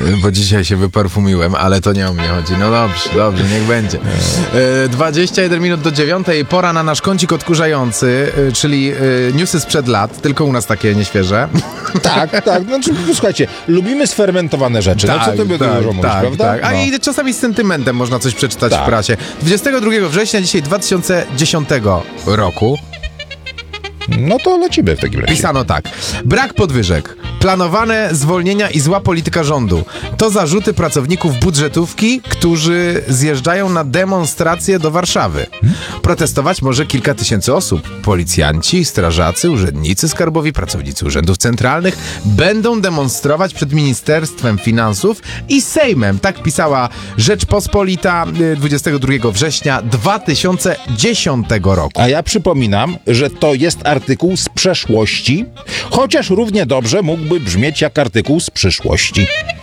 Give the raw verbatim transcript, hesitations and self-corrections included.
bo dzisiaj się wyperfumiłem, ale to nie o mnie chodzi. No dobrze, dobrze, niech będzie. E, dwadzieścia jeden minut do dziewiątej, pora na nasz kącik odkurzający, e, czyli e, newsy sprzed lat, tylko u nas takie nieświeże. Tak, tak, no słuchajcie, lubimy sfermentowane rzeczy, tak, no co tobie tak, dużo mówisz, tak, prawda? Tak. A no. i czasami z sentymentem można coś przeczytać tak. w prasie. dwudziestego drugiego września, dzisiaj dwa tysiące dziesiątego roku. No to lecimy w takim razie. Pisano tak. Brak podwyżek, planowane zwolnienia i zła polityka rządu. To zarzuty pracowników budżetówki, którzy zjeżdżają na demonstracje do Warszawy. Protestować może kilka tysięcy osób. Policjanci, strażacy, urzędnicy skarbowi, pracownicy urzędów centralnych będą demonstrować przed Ministerstwem Finansów i Sejmem. Tak pisała Rzeczpospolita dwudziestego drugiego września dwa tysiące dziesiątego roku. A ja przypominam, że to jest artykuł z przeszłości, chociaż równie dobrze mógłby brzmieć jak artykuł z przyszłości.